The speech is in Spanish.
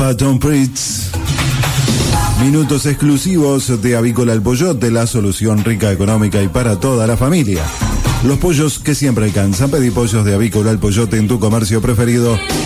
Patton Pritz. Minutos exclusivos de Avícola El Pollote, la solución rica, económica y para toda la familia. Los pollos que siempre alcanzan. Pedí pollos de Avícola El Pollote en tu comercio preferido.